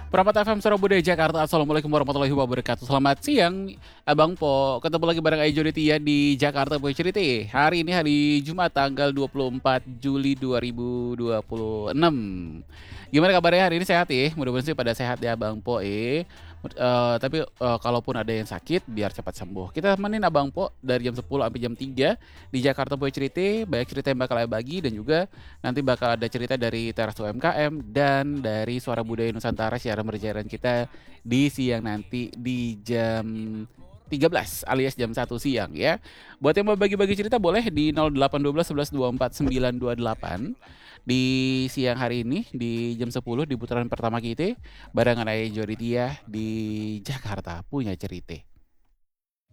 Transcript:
Permata FM Surabaya Jakarta. Assalamualaikum warahmatullahi wabarakatuh. Selamat siang Abang Po. Ketemu lagi bareng Ayo Tia di Jakarta Boy Cerita. Hari ini hari Jumat tanggal 24 Juli 2026. Gimana kabarnya hari ini, sehat ya? Mudah-mudahan sih pada sehat ya Abang Po tapi kalaupun ada yang sakit biar cepat sembuh. Kita temenin Abang Po dari jam 10 sampai jam 3 di Jakarta Boy Cerita. Banyak cerita yang bakal saya bagi dan juga nanti bakal ada cerita dari Teras UMKM dan dari Suara Budaya Nusantara siaran berjalan kita di siang nanti di jam 13 alias jam 1 siang ya. Buat yang mau bagi-bagi cerita boleh di 0812 11 24 928 di siang hari ini di jam 10 di putaran pertama kita barengan Ayah Joditia di Jakarta Punya Cerita.